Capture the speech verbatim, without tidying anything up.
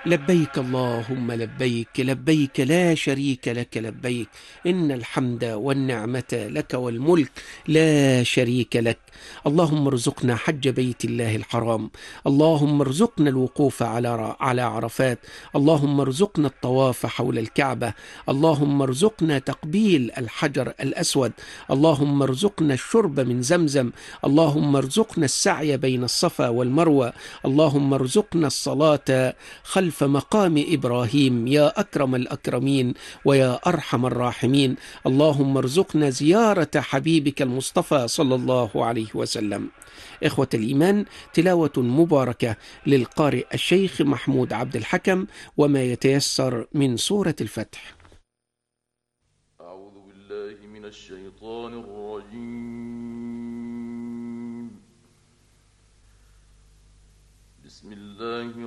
لبيك اللهم لبيك، لبيك لا شريك لك لبيك، إن الحمد والنعمة لك والملك لا شريك لك. اللهم ارزقنا حج بيت الله الحرام، اللهم ارزقنا الوقوف على على عرفات، اللهم ارزقنا الطواف حول الكعبة، اللهم ارزقنا تقبيل الحجر الأسود، اللهم ارزقنا الشرب من زمزم، اللهم ارزقنا السعي بين الصفا والمروة، اللهم ارزقنا الصلاة خلف مقام إبراهيم يا أكرم الأكرمين ويا أرحم الراحمين. اللهم ارزقنا زيارة حبيبك المصطفى صلى الله عليه وسلم. إخوة الإيمان، تلاوة مباركة للقارئ الشيخ محمود عبد الحكم وما يتيسر من سورة الفتح. أعوذ بالله من الشيطان الرجيم. بسم الله